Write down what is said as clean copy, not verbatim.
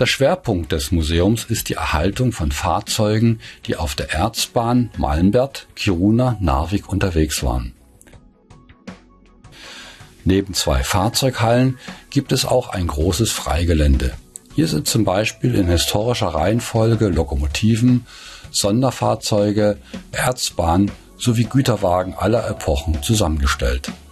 Der Schwerpunkt des Museums ist die Erhaltung von Fahrzeugen, die auf der Erzbahn Malmberth-Kiruna-Narvik unterwegs waren. Neben 2 Fahrzeughallen gibt es auch ein großes Freigelände. Hier sind zum Beispiel in historischer Reihenfolge Lokomotiven, Sonderfahrzeuge, Erzbahn sowie Güterwagen aller Epochen zusammengestellt.